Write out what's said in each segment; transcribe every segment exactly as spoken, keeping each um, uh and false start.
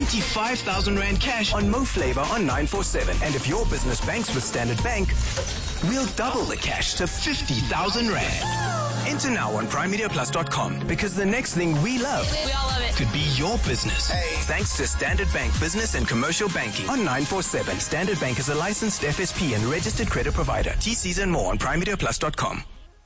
twenty-five thousand rand cash on Mo Flavor on nine four seven. And if your business banks with Standard Bank, we'll double the cash to fifty thousand rand. Enter now on prime media plus dot com because the next thing we love, we all love it, could be your business. Hey. Thanks to Standard Bank Business and Commercial Banking on nine four seven. Standard Bank is a licensed F S P and registered credit provider. T Cs and more on prime media plus dot com.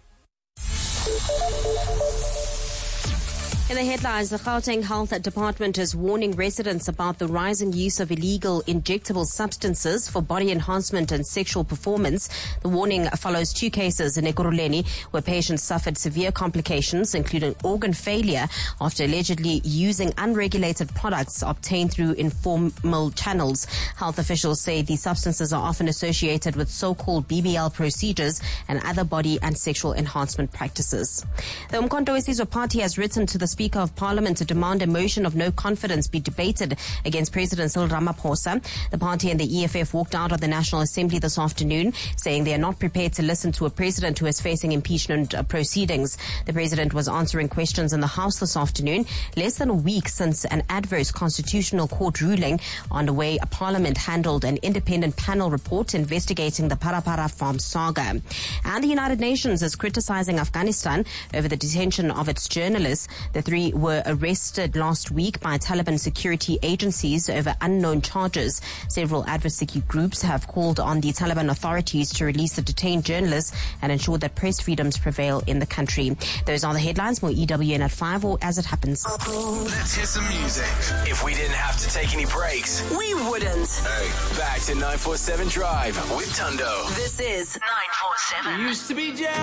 In the headlines, the Gauteng Health Department is warning residents about the rising use of illegal injectable substances for body enhancement and sexual performance. The warning follows two cases in Ekurhuleni where patients suffered severe complications, including organ failure, after allegedly using unregulated products obtained through informal channels. Health officials say these substances are often associated with so-called B B L procedures and other body and sexual enhancement practices. The Umkhonto weSizwe Party has written to the Speaker of Parliament to demand a motion of no confidence be debated against President Cyril Ramaphosa. The party and the E F F walked out of the National Assembly this afternoon, saying they are not prepared to listen to a president who is facing impeachment proceedings. The president was answering questions in the House this afternoon, less than a week since an adverse constitutional court ruling on the way Parliament handled an independent panel report investigating the Parapara Farm saga. And the United Nations is criticizing Afghanistan over the detention of its journalists. The three were arrested last week by Taliban security agencies over unknown charges. Several advocacy groups have called on the Taliban authorities to release the detained journalists and ensure that press freedoms prevail in the country. Those are the headlines. More E W N at five or as it happens. Let's hear some music. If we didn't have to take any breaks, we wouldn't. Hey, back to nine four seven Drive with Tundo. This is nine four seven. Used to be jazz.